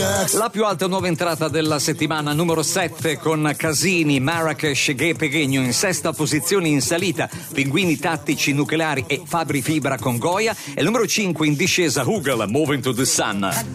La più alta nuova entrata della settimana, numero 7 con Casini, Marrakesh, Ghe Pequeno in sesta posizione in salita, Pinguini Tattici Nucleari e Fabri Fibra con Goya, e numero 5 in discesa Hugel, Moving to the Sun.